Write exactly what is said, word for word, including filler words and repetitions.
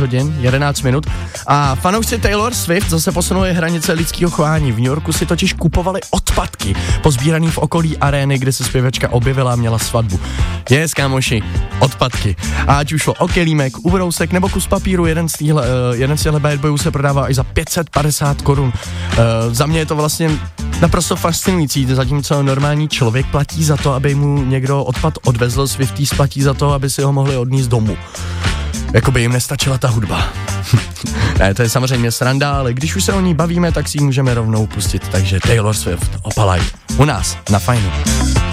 hodin, jedenáct minut a fanoušci Taylor Swift zase posunuli hranice lidského chování. V New Yorku si totiž kupovali odpadky pozbíraný v okolí arény, kde se zpěvačka objevila a měla svatbu. Yes, kámoši, odpadky. A ať už šlo o kelímek, ubrousek nebo kus papíru, jeden z týhle, uh, jeden z těchto bad boyů se prodává i za pět set padesát korun. Uh, za mě je to vlastně naprosto fascinující, zatímco normální člověk platí za to, aby mu někdo odpad odvezl, Swifties platí za to, aby si ho mohli odníst domů. Jakoby jim nestačila ta hudba. Ne, to je samozřejmě sranda, ale když už se o ní bavíme, tak si ji můžeme rovnou pustit. Takže Taylor Swift, opalaj. U nás, na Fajnu.